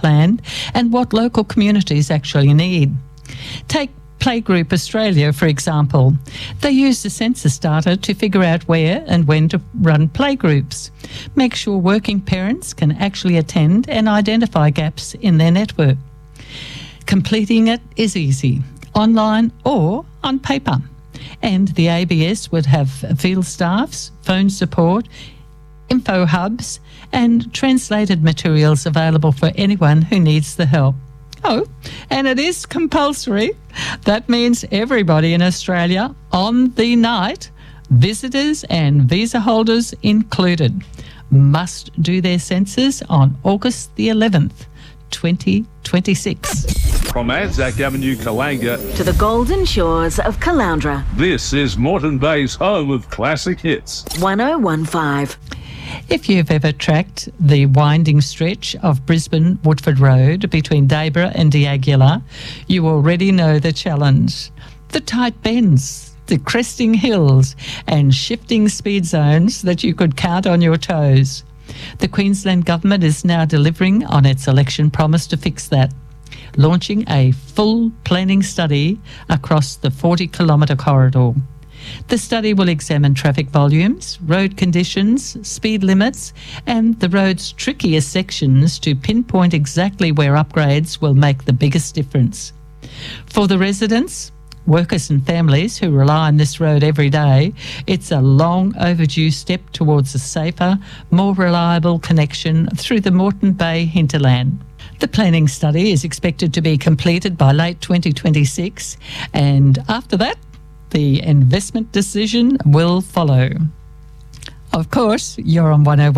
planned and what local communities actually need. Take Playgroup Australia, for example. They use the census data to figure out where and when to run playgroups. Make sure working parents can actually attend and identify gaps in their network. Completing it is easy, online or on paper. And the ABS would have field staffs, phone support, info hubs and translated materials available for anyone who needs the help. Oh, and it is compulsory. That means everybody in Australia on the night, visitors and visa holders included, must do their census on August the 11th, 2026. From Anzac Avenue, Kalanga, to the golden shores of Caloundra. This is Moreton Bay's home of classic hits. 1015. If you've ever tracked the winding stretch of Brisbane Woodford Road between Dayborough and D'Aguilar, you already know the challenge. The tight bends, the cresting hills and shifting speed zones that you could count on your toes. The Queensland Government is now delivering on its election promise to fix that, launching a full planning study across the 40-kilometre corridor. The study will examine traffic volumes, road conditions, speed limits, and the road's trickiest sections to pinpoint exactly where upgrades will make the biggest difference. For the residents, workers and families who rely on this road every day, it's a long overdue step towards a safer, more reliable connection through the Moreton Bay hinterland. The planning study is expected to be completed by late 2026, and after that, the investment decision will follow. Of course, you're on 101.